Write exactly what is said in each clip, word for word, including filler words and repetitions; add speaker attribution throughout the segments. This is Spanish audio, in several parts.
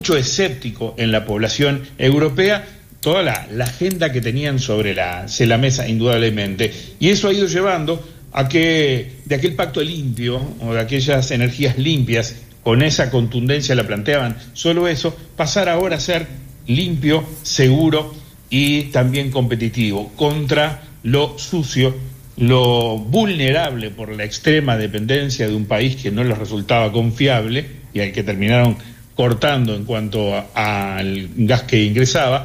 Speaker 1: mucho escéptico en la población europea toda la, la agenda que tenían sobre la, sobre la mesa, indudablemente. Y eso ha ido llevando a que de aquel pacto limpio, o de aquellas energías limpias, con esa contundencia la planteaban, solo eso, pasar ahora a ser limpio, seguro y también competitivo, contra lo sucio, lo vulnerable por la extrema dependencia de un país que no les resultaba confiable y al que terminaron cortando en cuanto a, al gas que ingresaba,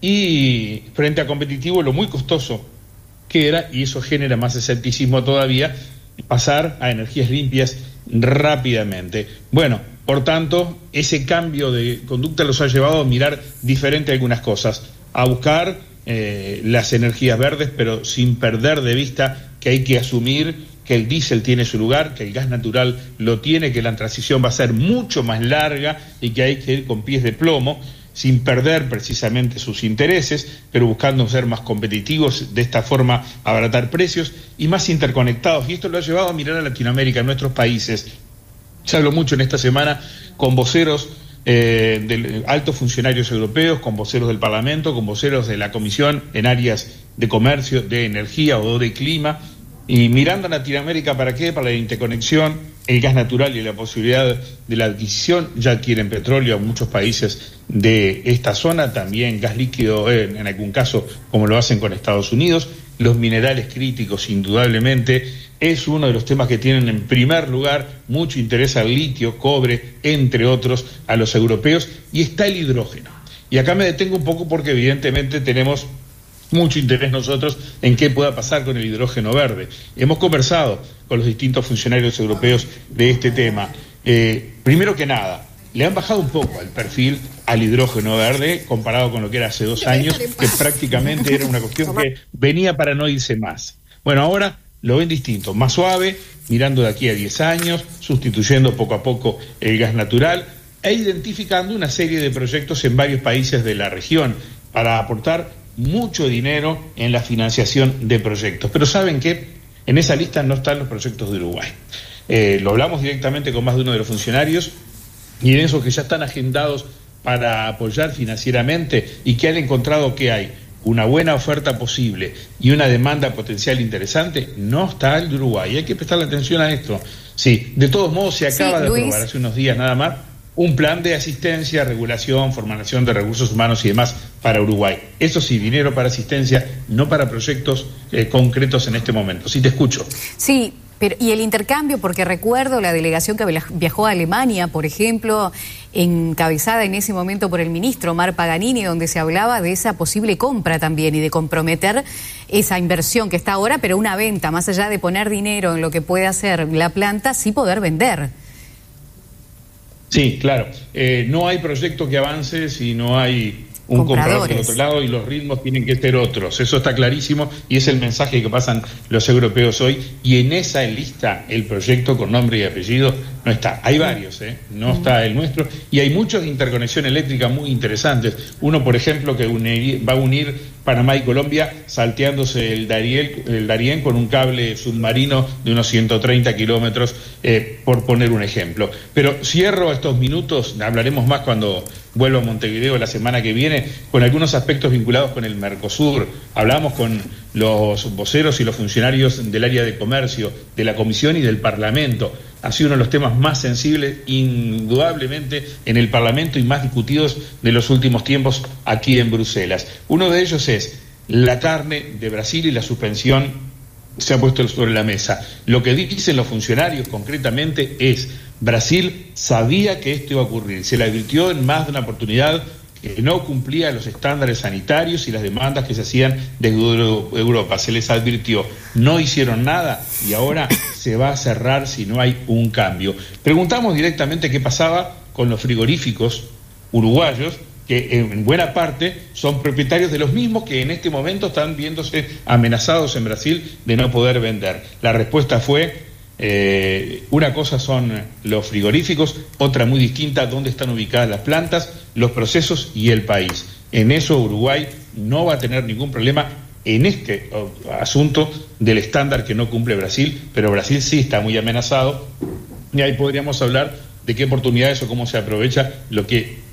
Speaker 1: y frente a competitivo lo muy costoso que era, y eso genera más escepticismo todavía, pasar a energías limpias rápidamente. Bueno, por tanto, ese cambio de conducta los ha llevado a mirar diferente algunas cosas, a buscar eh, las energías verdes, pero sin perder de vista que hay que asumir que el diésel tiene su lugar, que el gas natural lo tiene, que la transición va a ser mucho más larga y que hay que ir con pies de plomo, sin perder precisamente sus intereses, pero buscando ser más competitivos, de esta forma abaratar precios y más interconectados. Y esto lo ha llevado a mirar a Latinoamérica, a nuestros países. Se habló mucho en esta semana con voceros eh, de altos funcionarios europeos, con voceros del Parlamento, con voceros de la Comisión en áreas de comercio, de energía o de clima, y mirando a Latinoamérica, ¿para qué? Para la interconexión, el gas natural y la posibilidad de la adquisición. Ya adquieren petróleo a muchos países de esta zona, también gas líquido en, en algún caso, como lo hacen con Estados Unidos. Los minerales críticos, indudablemente, es uno de los temas que tienen en primer lugar mucho interés al litio, cobre, entre otros, a los europeos, y está el hidrógeno. Y acá me detengo un poco porque evidentemente tenemos mucho interés nosotros en qué pueda pasar con el hidrógeno verde. Hemos conversado con los distintos funcionarios europeos de este tema. Eh, primero que nada, le han bajado un poco el perfil al hidrógeno verde comparado con lo que era hace dos años, que prácticamente era una cuestión que venía para no irse más. Bueno, ahora lo ven distinto, más suave, mirando de aquí a diez años, sustituyendo poco a poco el gas natural e identificando una serie de proyectos en varios países de la región para aportar mucho dinero en la financiación de proyectos. Pero ¿saben qué? En esa lista no están los proyectos de Uruguay. Eh, lo hablamos directamente con más de uno de los funcionarios, y en esos que ya están agendados para apoyar financieramente y que han encontrado que hay una buena oferta posible y una demanda potencial interesante, no está el de Uruguay. Hay que prestarle atención a esto. Sí, de todos modos se acaba sí, de Luis. aprobar hace unos días nada más un plan de asistencia, regulación, formulación de recursos humanos y demás para Uruguay. Eso sí, dinero para asistencia, no para proyectos eh, concretos en este momento. Sí, te escucho.
Speaker 2: Sí, pero y el intercambio, porque recuerdo la delegación que viajó a Alemania, por ejemplo, encabezada en ese momento por el ministro Omar Paganini, donde se hablaba de esa posible compra también y de comprometer esa inversión que está ahora, pero una venta, más allá de poner dinero en lo que puede hacer la planta, sí poder vender.
Speaker 1: Sí, claro. Eh, no hay proyecto que avance si no hay un comprador del otro lado, y los ritmos tienen que ser otros. Eso está clarísimo y es el mensaje que pasan los europeos hoy. Y en esa lista el proyecto con nombre y apellido no está. Hay varios, ¿eh? No está el nuestro. Y hay muchos de interconexión eléctrica muy interesantes. Uno, por ejemplo, que unir, va a unir Panamá y Colombia salteándose el Darién, el Darién con un cable submarino de unos ciento treinta kilómetros, eh, por poner un ejemplo. Pero cierro estos minutos, hablaremos más cuando vuelvo a Montevideo la semana que viene, con algunos aspectos vinculados con el Mercosur. Hablamos con los voceros y los funcionarios del área de comercio, de la Comisión y del Parlamento. Ha sido uno de los temas más sensibles, indudablemente, en el Parlamento y más discutidos de los últimos tiempos aquí en Bruselas. Uno de ellos es la carne de Brasil y la suspensión se ha puesto sobre la mesa. Lo que dicen los funcionarios concretamente es: Brasil sabía que esto iba a ocurrir, se le advirtió en más de una oportunidad que no cumplía los estándares sanitarios y las demandas que se hacían desde Europa. Se les advirtió, no hicieron nada y ahora se va a cerrar si no hay un cambio. Preguntamos directamente qué pasaba con los frigoríficos uruguayos, que en buena parte son propietarios de los mismos que en este momento están viéndose amenazados en Brasil de no poder vender. La respuesta fue: Eh, una cosa son los frigoríficos, otra muy distinta, dónde están ubicadas las plantas, los procesos y el país. En eso Uruguay no va a tener ningún problema en este asunto del estándar que no cumple Brasil, pero Brasil sí está muy amenazado y ahí podríamos hablar de qué oportunidades o cómo se aprovecha lo que